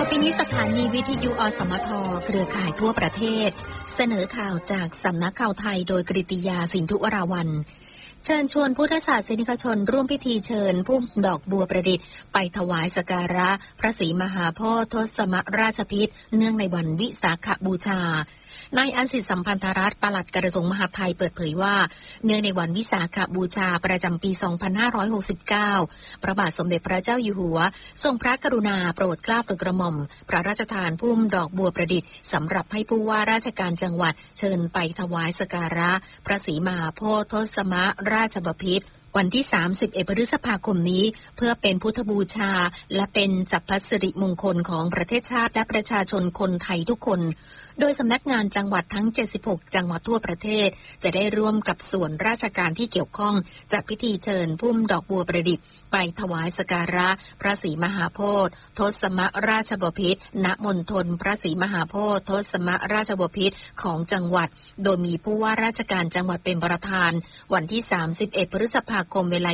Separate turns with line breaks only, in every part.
ปีนี้สถานีวิทยุอสมทเครือข่ายทั่วประเทศเสนอข่าวจากสำนักข่าวไทยโดยกฤติยาสินธุวราวัลย์เชิญชวนพุทธศาสนิกชนร่วมพิธีเชิญพุ่มดอกบัวประดิษฐ์ไปถวายสักการะพระศรีมหาโพธิ์ทศมราชพิธีเนื่องในวันวิสาขบูชานายอันสิทธิสัมพันธรัตน์ปลัดกระทรวงมหาดไทยเปิดเผยว่าเนื่องในวันวิสาขบูชาประจำปี 2569 พระบาทสมเด็จพระเจ้าอยู่หัวทรงพระกรุณาโปรดเกล้าโปรดกระหม่อมพระราชทานพุ่มดอกบัวประดิษฐ์สำหรับให้ผู้ว่าราชการจังหวัดเชิญไปถวายสักการะพระศรีมหาโพธิ์ทศมราชบพิตรวันที่ 31 พฤษภาคมนี้เพื่อเป็นพุทธบูชาและเป็นจับพสิริมงคลของประเทศชาติและประชาชนคนไทยทุกคนโดยสำนักงานจังหวัดทั้ง 76 จังหวัดทั่วประเทศจะได้ร่วมกับส่วนราชการที่เกี่ยวข้องจัดพิธีเชิญพุ่มดอกบัวประดิษฐ์ไปถวายสักการะพระศรีมหาโพธิ์ทศมราชบพิตรณมณฑลพระศรีมหาโพธิ์ทศมราชบพิตรของจังหวัดโดยมีผู้ว่าราชการจังหวัดเป็นประธานวันที่ 31 พฤษภาคมเวลา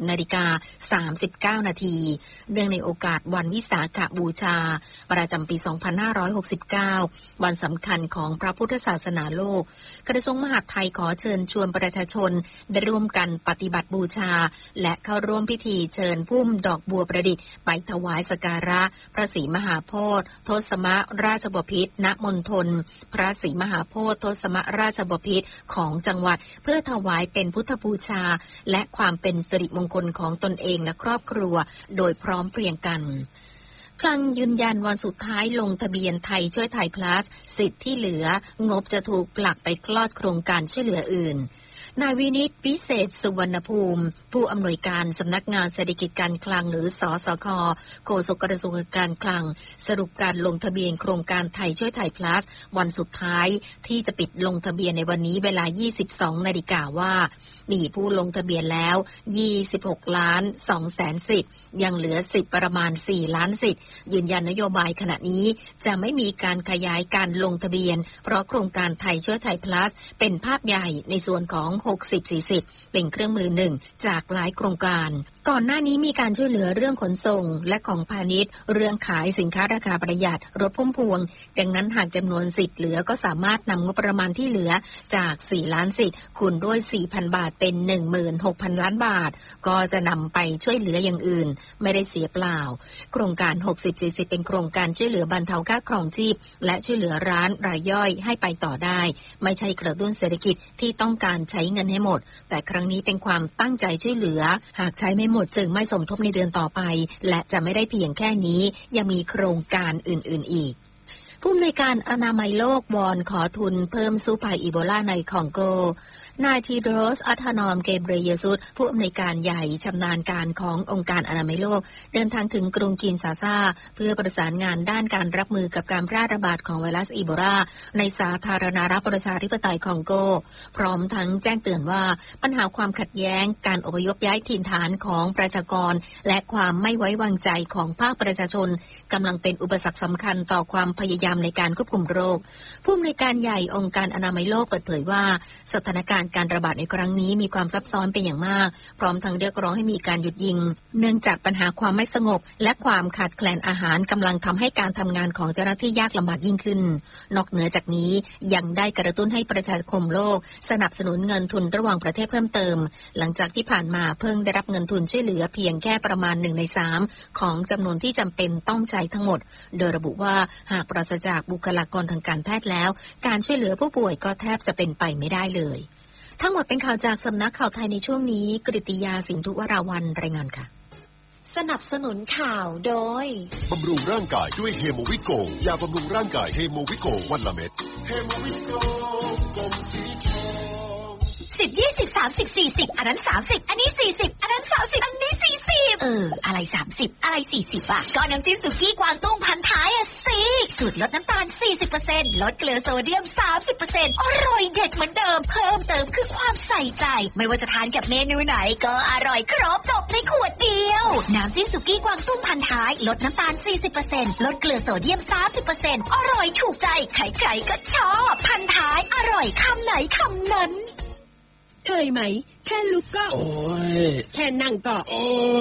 20:39 น.เนื่องในโอกาสวันวิสาขบูชาประจำปี 2569 วันสำคัญของพระพุทธศาสนาโลกกระทรวงมหาดไทยขอเชิญชวนประชาชนได้ร่วมกันปฏิบัติบูชาและเข้าร่วมพิธีเชิญพุ่มดอกบัวประดิษฐ์ไปถวายสักการะพระศรีมหาโพธิ์ทศมราชบพิตรณมณฑลพระศรีมหาโพธิ์ทศมราชบพิตรของจังหวัดเพื่อถวายเป็นพุทธบูชาและความเป็นสิริมงคลของตนเองและครอบครัวโดยพร้อมเพรียงกันคลังยืนยันวันสุดท้ายลงทะเบียนไทยช่วยไทย plus สิทธิ์ที่เหลืองบจะถูกผลักไปคลอดโครงการช่วยเหลืออื่นนายวินิตวิเศษสุวรรณภูมิผู้อำนวยการสำนักงานเศรษฐกิจการคลังหรือสสค.โฆษกกระทรวงการคลังสรุปการลงทะเบียนโครงการไทยช่วยไทย plus วันสุดท้ายที่จะปิดลงทะเบียนในวันนี้เวลา 22 นาฬิกาว่ามีผู้ลงทะเบียนแล้ว26 ล้าน2แสนสิทธิ์ยังเหลือสิทธิ์ประมาณ4ล้านสิทธิ์ยืนยันนโยบายขณะนี้จะไม่มีการขยายการลงทะเบียนเพราะโครงการไทยช่วยไทย plus เป็นภาพใหญ่ในส่วนของ60-40เป็นเครื่องมือหนึ่งจากหลายโครงการก่อนหน้านี้มีการช่วยเหลือเรื่องขนส่งและของพาณิชย์เรื่องขายสินค้าราคาประหยัดรถพุ่มพวงดังนั้นหากจำนวนสิทธิ์เหลือก็สามารถนำงบประมาณที่เหลือจาก4ล้านสิทธิ์คูณด้วย 4,000 บาทเป็น 16,000 ล้านบาทก็จะนำไปช่วยเหลืออย่างอื่นไม่ได้เสียเปล่าโครงการ60-40เป็นโครงการช่วยเหลือบรรเทาค่าครองชีพและช่วยเหลือร้านรายย่อยให้ไปต่อได้ไม่ใช่กระตุ้นเศรษฐกิจที่ต้องการใช้เงินให้หมดแต่ครั้งนี้เป็นความตั้งใจช่วยเหลือหากใช้ไม่หมดจึงไม่สมทบในเดือนต่อไปและจะไม่ได้เพียงแค่นี้ยังมีโครงการอื่นๆอีกผู้อำนวยการอนามัยโลกวอนขอทุนเพิ่มสู้ภัยอีโบลาในคองโกนายทีโดรส อัธานอม เกเบรเยซุสผู้อำนวยการใหญ่ชำนาญการขององค์การอนามัยโลกเดินทางถึงกรุงกินชาซาเพื่อประสานงานด้านการรับมือกับการแพร่ระบาดของไวรัสอีโบลาในสาธารณรัฐประชาธิปไตยคองโกพร้อมทั้งแจ้งเตือนว่าปัญหาความขัดแย้งการอพยพย้ายถิ่นฐานของประชากรและความไม่ไว้วางใจของภาคประชาชนกำลังเป็นอุปสรรคสำคัญต่อความพยายามในการควบคุมโรคผู้อำนวยการใหญ่องค์การอนามัยโลกเปิดเผยว่าสถานการณ์การระบาดในครั้งนี้มีความซับซ้อนเป็นอย่างมากพร้อมทั้งเรียกร้องให้มีการหยุดยิงเนื่องจากปัญหาความไม่สงบและความขาดแคลนอาหารกำลังทำให้การทำงานของเจ้าหน้าที่ยากลำบากยิ่งขึ้นนอกเหนือจากนี้ยังได้กระตุ้นให้ประชาคมโลกสนับสนุนเงินทุนระหว่างประเทศเพิ่มเติมหลังจากที่ผ่านมาเพิ่งได้รับเงินทุนช่วยเหลือเพียงแค่ประมาณ1 ใน 3ของจำนวนที่จำเป็นต้องใช้ทั้งหมดโดยระบุว่าหากปราศจากบุคลากรทางการแพทย์แล้วการช่วยเหลือผู้ป่วยก็แทบจะเป็นไปไม่ได้เลยทั้งหมดเป็นข่าวจากสำนักข่าวไทยในช่วงนี้กฤติยาสินธุวราวัลย์รายงานค่ะ
สนับสนุนข่าวโดย
บำรุงร่างกายด้วยเฮโมวิโกยาบำรุงร่างกายเฮโมวิโกวันละเม็ดเฮโมวิโกกลมสีทอง
10 20 30 40อันนั้น30อันนี้40อันนั้น30อันนี้40อะไร30อะไร40อ่ะก็น้ำจิ้มสุกี้กวางตุ้งพันท้ายอ่ะสิสูตรลดน้ำตาล 40% ลดเกลือโซเดียม 30% อร่อยเด็ดเหมือนเดิมเพิ่มเติมคือความใส่ใจไม่ว่าจะทานกับเมนูไหนก็อร่อยครบจบในขวดเดียวน้ำจิ้มสุกี้กวางตุ้งพันท้ายลดน้ำตาล 40% ลดเกลือโซเดียม 30% อร่อยถูกใจใครๆก็ชอบพันท้ายอร่อยคำไหนคำนั้น
เคยไหมแค่ลุกก็โอ้ยแค่นั่งก็โอ้